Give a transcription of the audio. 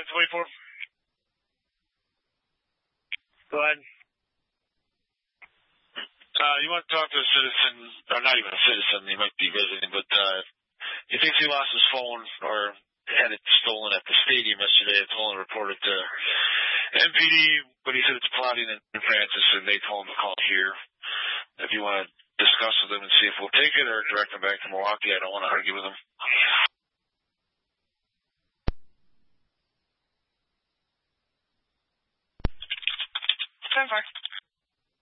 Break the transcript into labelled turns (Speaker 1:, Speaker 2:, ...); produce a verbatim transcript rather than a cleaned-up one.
Speaker 1: five twenty-four. Go ahead.
Speaker 2: Uh, you want to talk to a citizen, or not even a citizen, he might be visiting, but uh, he thinks he lost his phone or had it stolen at the stadium yesterday. It's only reported to M P D, but he said it's plotting in Francis, and they told him to call here. If you want to discuss with him and see if we'll take it or direct him back to Milwaukee, I don't want to argue with him.
Speaker 3: ten four.